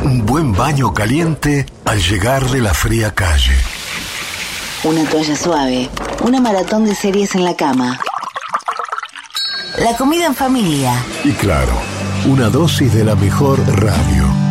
Un buen baño caliente al llegar de la fría calle. Una toalla suave. Una maratón de series en la cama. La comida en familia. Y claro, una dosis de la mejor radio.